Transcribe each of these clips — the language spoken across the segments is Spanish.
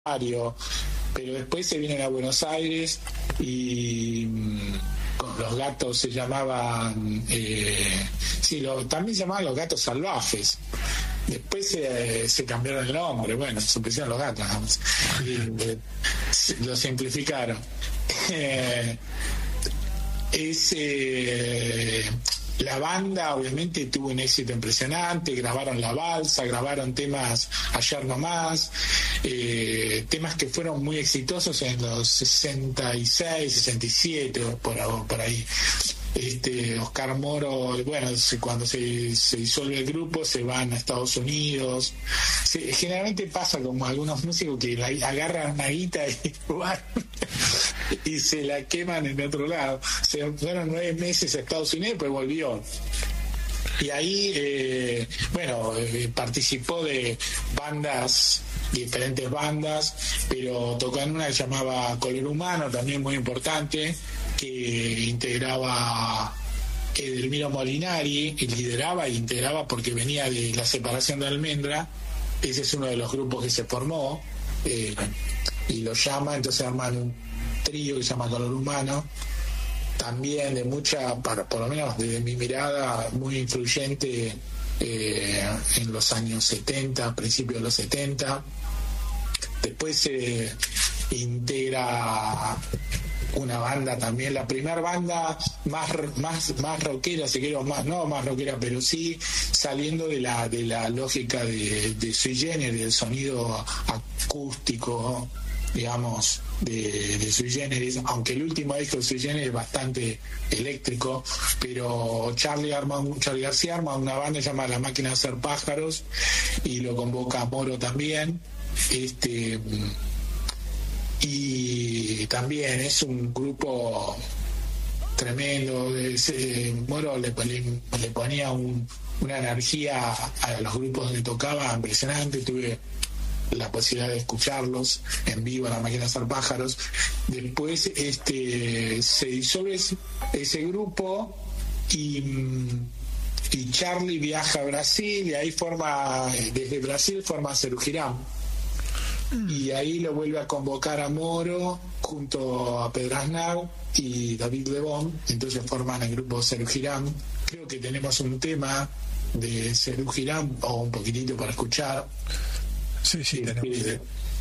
pero después se vienen a Buenos Aires y con los gatos se llamaban, también se llamaban los Gatos Salvajes. Después se cambiaron el nombre, bueno, se pusieron los gatos, lo simplificaron. La banda obviamente tuvo un éxito impresionante, grabaron La Balsa, grabaron temas Ayer No Más, temas que fueron muy exitosos en los 66, 67, por ahí. Oscar Moro, bueno, cuando se disuelve el grupo se van a Estados Unidos. Generalmente pasa como algunos músicos que agarran una guita y se la queman en otro lado. Se fueron 9 meses a Estados Unidos, pues volvió. Y ahí, participó de diferentes bandas, pero tocó en una que se llamaba Color Humano, también muy importante, que integraba Edelmiro Molinari, y lideraba e integraba porque venía de la separación de Almendra. Ese es uno de los grupos que se formó, y lo llama, entonces arman un trío que se llama Color Humano, también de por lo menos desde mi mirada, muy influyente en los años 70, principios de los 70. Después se integra una banda también, la primera banda más rockera, si quiero, no más rockera, pero sí saliendo de la lógica de Sui Generis, del sonido acústico, digamos, de Sui Generis, aunque el último disco de Sui Generis es bastante eléctrico, pero Charly García arma una banda que se llama La Máquina de Hacer Pájaros y lo convoca a Moro también. Y también es un grupo tremendo. Moro le ponía una energía a los grupos donde tocaba impresionante. Tuve la posibilidad de escucharlos en vivo en La Máquina de Hacer Pájaros. Después se disuelve ese grupo y Charly viaja a Brasil y ahí desde Brasil forma Cerugirán. Y ahí lo vuelve a convocar a Moro junto a Pedro Aznar y David Lebón, entonces forman el grupo Cerugirán. Creo que tenemos un tema de Cerugirán o un poquitito para escuchar. Sí, tenemos.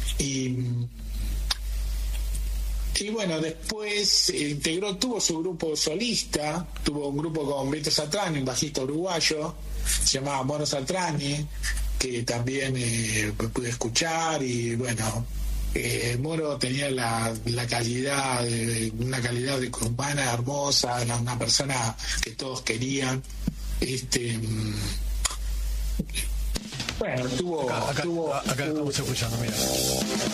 Y bueno, después tuvo su grupo solista, tuvo un grupo con Beto Satrani, un bajista uruguayo, se llamaba Moro Satrani, que también pude escuchar. Y bueno, Moro tenía la calidad, una calidad humana hermosa, era una persona que todos querían. Bueno, acá estamos escuchando, mira.